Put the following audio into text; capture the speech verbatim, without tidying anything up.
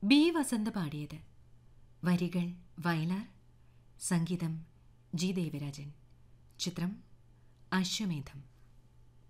B വസന്ത പാടിയത്. വരികൾ വയലാർ, സംഗീതം ജി ദേവരാജൻ. ചിത്രം അശ്വമേധം.